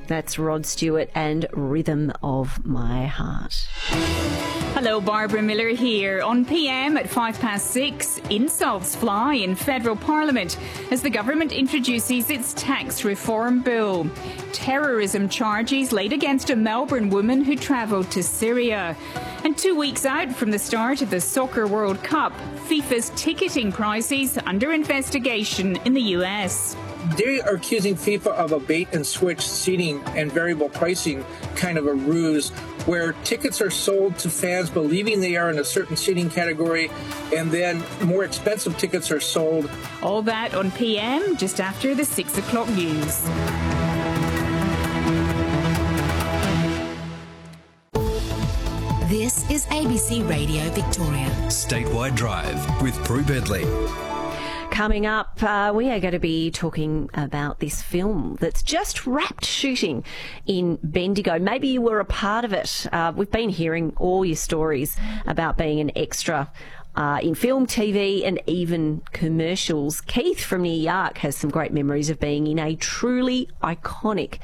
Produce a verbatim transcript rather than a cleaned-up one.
That's Rod Stewart and Rhythm of My Heart. Hello, Barbara Miller here. On P M at five past six, insults fly in federal parliament as the government introduces its tax reform bill. Terrorism charges laid against a Melbourne woman who travelled to Syria. And two weeks out from the start of the Soccer World Cup, FIFA's ticketing prices under investigation in the U S. They are accusing FIFA of a bait-and-switch seating and variable pricing kind of a ruse, where tickets are sold to fans believing they are in a certain seating category, and then more expensive tickets are sold. All that on P M, just after the six o'clock news. This is A B C Radio Victoria. Statewide Drive with Prue Bedley. Coming up, uh, we are going to be talking about this film that's just wrapped shooting in Bendigo. Maybe you were a part of it. Uh, we've been hearing all your stories about being an extra uh, in film, T V and even commercials. Keith from near Yark has some great memories of being in a truly iconic